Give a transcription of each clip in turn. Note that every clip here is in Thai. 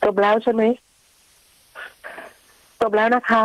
บแล้วใช่ไหมจบแล้วนะคะ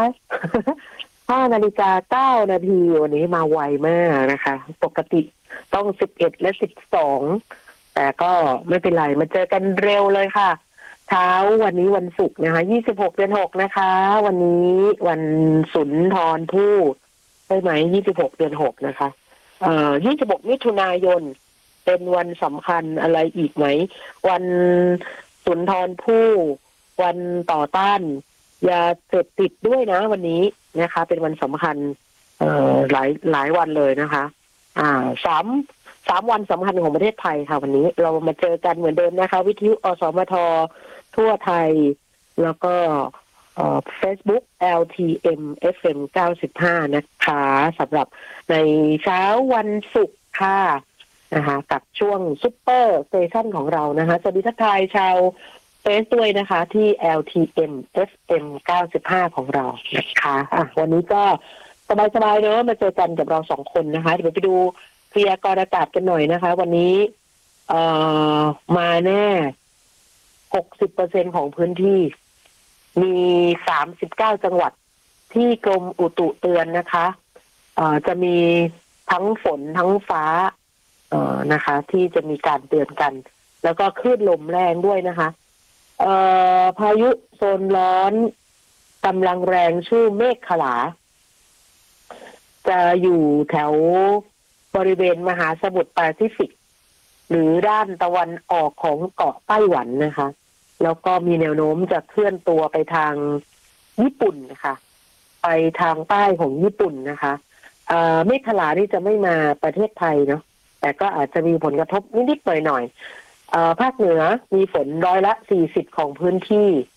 5:09 นาทีวันนี้มาไวมากนะคะปกติต้อง11และ12แต่ก็ไม่เป็นไรมาเจอกันเร็วเลยค่ะเช้าวันนี้วันศุกร์นะคะ26 เดือน 6นะคะวันนี้วันสุนทรภู่ใช่ไหม26 เดือน 6นะคะ26 มิถุนายนเป็นวันสำคัญอะไรอีกไหมวันสุนทรภู่วันต่อต้านยาเสพติดด้วยนะวันนี้นะคะเป็นวันสำคัญหลายวันเลยนะคะสามวันสำคัญของประเทศไทยค่ะวันนี้เรามาเจอกันเหมือนเดิมนะคะวิทยุอสมททั่วไทยแล้วก็Facebook LTM FM 95นะคะสำหรับในเช้าวันศุกร์ค่ะนะคะกับช่วงซุปเปอร์สเตชันของเรานะคะสวัสดีทักทายชาวเฟซด้วยนะคะที่ LTM FM 95ของเรานะคะวันนี้ก็สบายๆเนอะมาเจอกันกับเราสองคนนะคะเดี๋ยวไปดูพยากรณ์อากาศกันหน่อยนะคะวันนี้มาแน่ 60% ของพื้นที่มี39จังหวัดที่กรมอุตุเตือนนะคะจะมีทั้งฝนทั้งฟ้านะคะที่จะมีการเตือนกันแล้วก็คลื่นลมแรงด้วยนะคะพายุโซนร้อนกำลังแรงชื่อเมฆขลาจะอยู่แถวบริเวณมหาสมุทรแปซิฟิกหรือด้านตะวันออกของเกาะไต้หวันนะคะแล้วก็มีแนวโน้มจะเคลื่อนตัวไปทางญี่ปุ่นนะคะไปทางใต้ของญี่ปุ่นนะคะเมฆขลานี่จะไม่มาประเทศไทยเนาะแต่ก็อาจจะมีผลกระทบนิดๆหน่อยๆภาคเหนือมีฝน40%ของพื้นที่